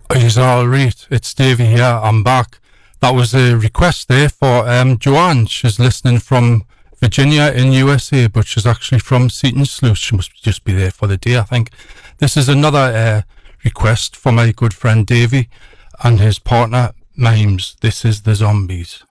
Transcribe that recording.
He's all right. It's Davey here. I'm back. That was a request there for Joanne. She's listening from Virginia in USA, but she's actually from Seton Sluice. She must just be there for the day, I think. This is another request for my good friend Davey and his partner Mimes. This is The Zombies.